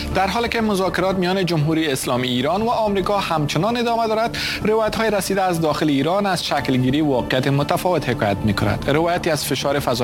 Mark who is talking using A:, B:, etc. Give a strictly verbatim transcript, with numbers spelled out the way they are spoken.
A: در حالی که مذاکرات میان جمهوری اسلامی ایران و آمریکا همچنان ادامه دارد، روایت‌های رسیده از داخل ایران از شکلگیری واقعیت متفاوت حکایت می‌کند. روایتی از فشار فضا